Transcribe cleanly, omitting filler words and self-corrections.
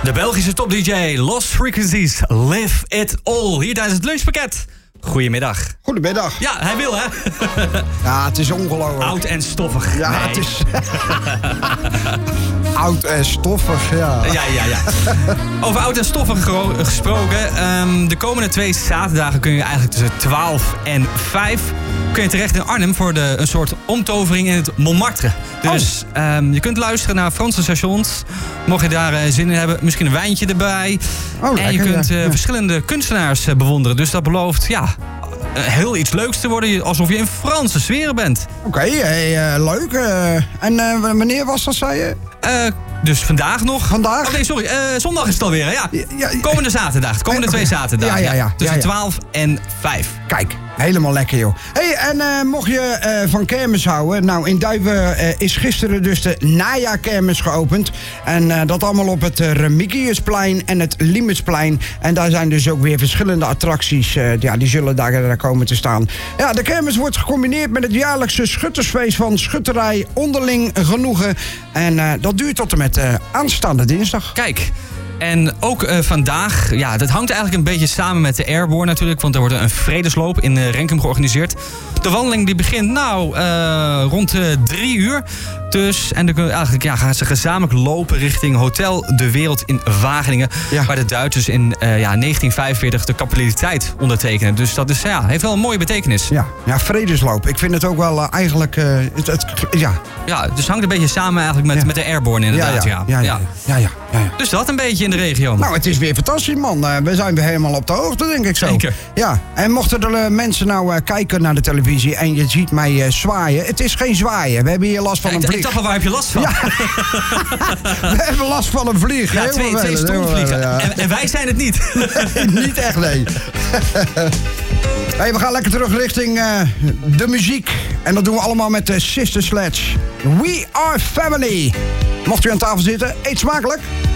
De Belgische top-dj Lost Frequencies, Live It All. Hier tijdens het lunchpakket. Goedemiddag. Goedemiddag. Ja, hij wil, hè? Ja, het is ongelooflijk. Oud en stoffig. Ja, nee. het is... Oud en stoffig, ja. Ja. Over oud en stoffig gesproken. De komende 2 zaterdagen kun je eigenlijk tussen 12 en 5... kun je terecht in Arnhem voor een soort omtovering in het Montmartre. Dus je kunt luisteren naar Franse stations. Mocht je daar zin in hebben, misschien een wijntje erbij. En je kunt verschillende kunstenaars bewonderen. Dus dat belooft, heel iets leuks te worden. Alsof je in Franse sferen bent. Oké, leuk. En wanneer was dat, zei je? Dus vandaag nog. Vandaag? Oh nee, sorry. Zondag is het alweer, hè? Ja. Komende zaterdag. Komende 2 zaterdagen. Ja. Tussen 12 en 5. Kijk, helemaal lekker, joh. Hey, en mocht je van kermis houden... Nou, in Duiven is gisteren dus de najaarkermis geopend. En dat allemaal op het Remigiusplein en het Limetsplein. En daar zijn dus ook weer verschillende attracties. Die zullen daar komen te staan. Ja, de kermis wordt gecombineerd met het jaarlijkse schuttersfeest van Schutterij Onderling Genoegen. En dat duurt tot en met aanstaande dinsdag. Kijk. En ook vandaag, dat hangt eigenlijk een beetje samen met de Airborne natuurlijk. Want er wordt een vredesloop in Renkum georganiseerd. De wandeling die begint rond 3 uur. Dus, en dan gaan ze gezamenlijk lopen richting Hotel De Wereld in Wageningen. Ja. Waar de Duitsers in 1945 de capitaliteit ondertekenen. Dus dat is, heeft wel een mooie betekenis. Ja, vredesloop. Ik vind het ook wel eigenlijk... Ja, dus hangt een beetje samen eigenlijk met de Airborne inderdaad. Ja. Dus dat een beetje in de regio. Nou, het is weer fantastisch, man. We zijn weer helemaal op de hoogte, denk ik zo. Zeker. Ja, en mochten er mensen nou kijken naar de televisie en je ziet mij zwaaien. Het is geen zwaaien. We hebben hier last van een vlieg. Ik dacht al, waar heb je last van? Ja. We hebben last van een vlieg. Ja, twee stomvliegen. Ja. En wij zijn het niet. Nee, niet echt, nee. Hey, we gaan lekker terug richting de muziek. En dat doen we allemaal met de Sister Sledge. We are family. Mocht u aan tafel zitten, eet smakelijk.